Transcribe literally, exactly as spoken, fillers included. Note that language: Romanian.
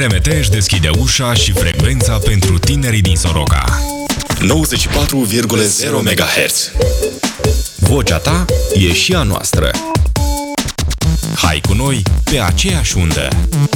T M T își deschide ușa și frecvența pentru tinerii din Soroca. nouăzeci și patru virgulă zero megahertz. Vocea ta e și a noastră. Hai cu noi pe aceeași undă.